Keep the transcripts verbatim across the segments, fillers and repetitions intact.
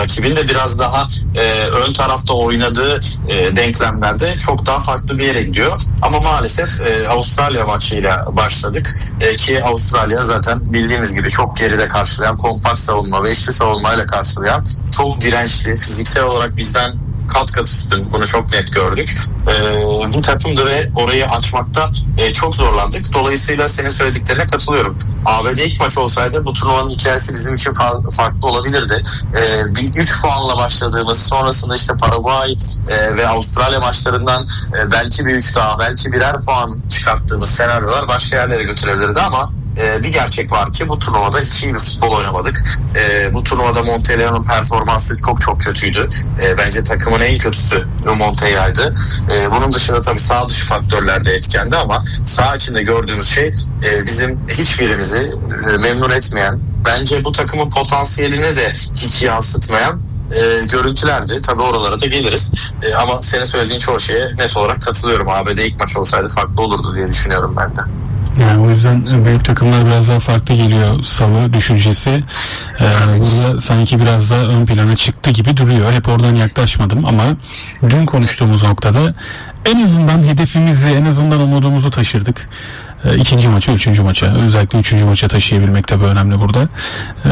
rakibin de biraz daha e, ön tarafta oynadığı e, denklemlerde çok daha farklı bir yere gidiyor. Ama maalesef e, Avustralya maçıyla başladık e, ki Avustralya zaten bildiğimiz gibi çok geride karşılayan, kompakt savunma ve eşli savunmayla karşılayan, çok dirençli, fiziksel olarak bizden kat kat üstün. Bunu çok net gördük. Ee, bu takımdı ve orayı açmakta e, çok zorlandık. Dolayısıyla senin söylediklerine katılıyorum. A B D ilk maç olsaydı bu turnuvanın hikayesi bizim için fa- farklı olabilirdi. Ee, bir üç puanla başladığımız, sonrasında işte Paraguay e, ve Avustralya maçlarından e, belki bir üç daha, belki birer puan çıkarttığımız senaryolar başka yerlere götürebilirdi ama Ee, bir gerçek var ki bu turnuvada hiç iyi bir futbol oynamadık. Ee, bu turnuvada Montella'nın performansı çok çok kötüydü. Ee, bence takımın en kötüsü Montella'ydı. Ee, bunun dışında tabii sağ dışı faktörler de etkendi ama sağ içinde gördüğümüz şey e, bizim hiçbirimizi e, memnun etmeyen, bence bu takımın potansiyelini de hiç yansıtmayan E, görüntülerdi. Tabii oralara da geliriz. E, ama senin söylediğin çoğu şeye net olarak katılıyorum. A B D ilk maç olsaydı farklı olurdu diye düşünüyorum ben de. Yani o yüzden büyük takımlar biraz daha farklı geliyor savı düşüncesi. Ee, burada sanki biraz daha ön plana çıktı gibi duruyor. Hep oradan yaklaşmadım ama dün konuştuğumuz noktada en azından hedefimizi, en azından umudumuzu taşırdık. Ee, ikinci maça, üçüncü maça, özellikle üçüncü maça taşıyabilmek tabii önemli burada. Ee,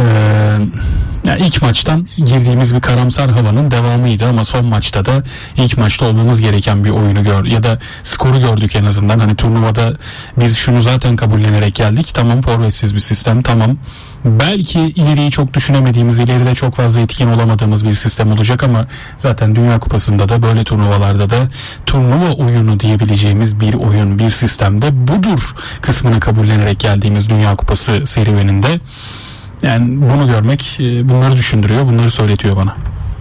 yani ilk maçtan girdiğimiz bir karamsar havanın devamıydı ama son maçta da ilk maçta olmamız gereken bir oyunu gör ya da skoru gördük en azından. Hani turnuvada biz şunu zaten kabullenerek geldik. Tamam, forvetsiz bir sistem, tamam. Belki ileriyi çok düşünemediğimiz, ileride çok fazla etkin olamadığımız bir sistem olacak ama zaten Dünya Kupası'nda da böyle turnuvalarda da turnuva oyunu diyebileceğimiz bir oyun, bir sistemde budur kısmını kabullenerek geldiğimiz Dünya Kupası serüveninde. Yani bunu görmek bunları düşündürüyor, bunları söyletiyor bana.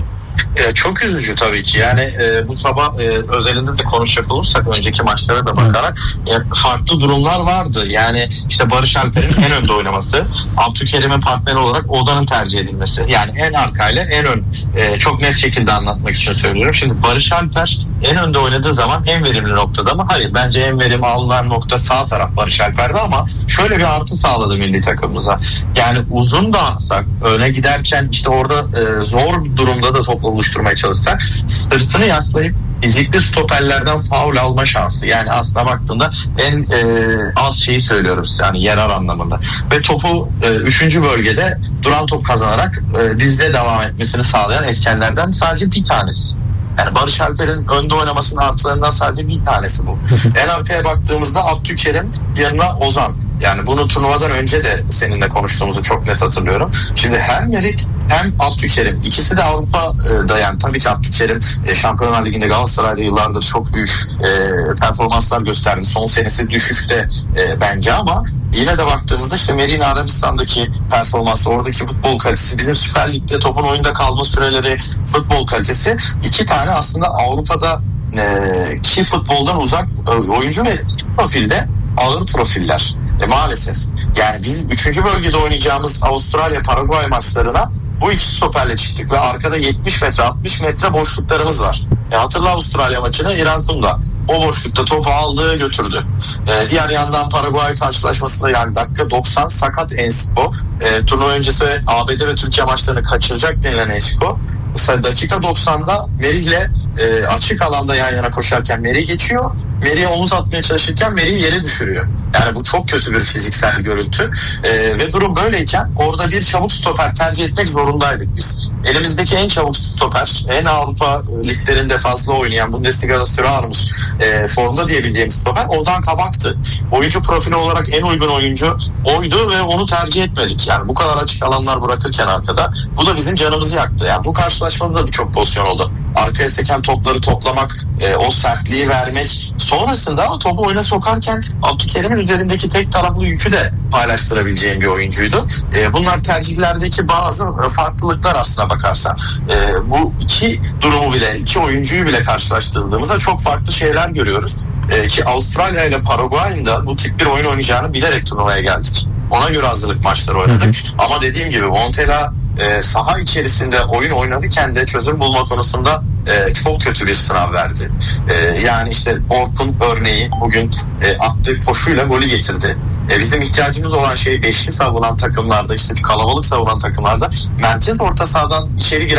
E, çok üzücü tabii ki. Yani e, bu sabah e, özelinde de konuşacak olursak önceki maçlara da bakarak e, farklı durumlar vardı. Yani işte Barış Alper'in en önde oynaması, Abdülkerim'in partneri olarak Ozan'ın tercih edilmesi. Yani en arkayla en ön. E, çok net şekilde anlatmak için söylüyorum. Şimdi Barış Alper en önde oynadığı zaman en verimli noktada mı? Hayır. Bence en verimli alınan nokta sağ taraf Barış Alper'de ama şöyle bir artı sağladı milli takımımıza. Yani uzun da atsak, öne giderken işte orada e, zor bir durumda da top oluşturmaya çalışsak, sırtını yaslayıp fizikli stoperlerden faul alma şansı. Yani aslına baktığında en e, az şeyi söylüyorum size, yani yarar anlamında. Ve topu e, üçüncü bölgede duran top kazanarak e, dizde devam etmesini sağlayan etkenlerden sadece bir tanesi. Yani Barış Alper'in önde oynamasının artılarından sadece bir tanesi bu. En arkaya baktığımızda Abdülkerim, yanına Ozan. Yani bunu turnuvadan önce de seninle konuştuğumuzu çok net hatırlıyorum. Şimdi hem Merik hem Abdülkerim, ikisi de Avrupa'da, yani tabii ki Abdülkerim Şampiyonlar Ligi'nde Galatasaray'da yıllardır çok büyük e, performanslar gösterdi. Son senesi düşüşte e, bence ama yine de baktığımızda işte Merik'in Arabistan'daki performansı, oradaki futbol kalitesi, bizim Süper Lig'de topun oyunda kalma süreleri, futbol kalitesi, iki tane aslında Avrupa'da e, ki futboldan uzak e, oyuncu ve profilde ağır profiller. E maalesef. Yani biz üçüncü bölgede oynayacağımız Avustralya Paraguay maçlarına bu iki stoperle çıktık ve arkada yetmiş metre altmış metre boşluklarımız var. E hatırla Avustralya maçını, İran Kunda o boşlukta topu aldı götürdü. E, diğer yandan Paraguay karşılaşmasında yani dakika doksan sakat Ensiko. E, turnuva öncesi A B D ve Türkiye maçlarını kaçıracak denilen Ensiko. Mesela dakika doksanda Merik'le e, açık alanda yan yana koşarken Merik geçiyor. Merik'e omuz atmaya çalışırken Merik'i yere düşürüyor. Yani bu çok kötü bir fiziksel görüntü. E, ve durum böyleyken orada bir çabuk stoper tercih etmek zorundaydık biz. Elimizdeki en çabuk stoper, en Avrupa liglerinde fazla oynayan, Bundesliga'da süre almış e, formda diyebileceğimiz stoper Ozan Kabak'tı. Oyuncu profili olarak en uygun oyuncu oydu ve onu tercih etmedik. Yani bu kadar açık alanlar bırakırken arkada, bu da bizim canımızı yaktı. Yani bu karşılaşmada da birçok pozisyon oldu. Arkaya seken topları toplamak, e, o sertliği vermek, sonrasında o topu oyuna sokarken Abdülkerim'in üzerindeki tek taraflı yükü de paylaştırabileceğim bir oyuncuydu. E, bunlar tercihlerdeki bazı farklılıklar aslına bakarsan. E, bu iki durumu bile, iki oyuncuyu bile karşılaştırdığımızda çok farklı şeyler görüyoruz. E, ki Avustralya ile Paraguay'ın da bu tip bir oyun oynayacağını bilerek turnuvaya geldik. Ona göre hazırlık maçları oynadık. Hı hı. Ama dediğim gibi Montella e, saha içerisinde oyun oynarken de çözüm bulma konusunda e, çok kötü bir sınav verdi. E, yani işte Orkun örneği bugün e, attığı koşuyla golü getirdi. E, bizim ihtiyacımız olan şey beşli savunan takımlarda, işte kalabalık savunan takımlarda merkez orta sahadan içeri giren